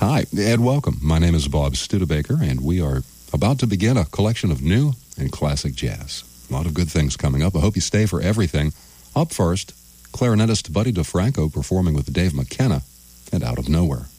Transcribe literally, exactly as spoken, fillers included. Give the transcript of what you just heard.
Hi, and welcome. My name is Bob Studebaker, and we are about to begin a collection of new and classic jazz. A lot of good things coming up. I hope you stay for everything. Up first, clarinetist Buddy DeFranco performing with Dave McKenna and Out of Nowhere.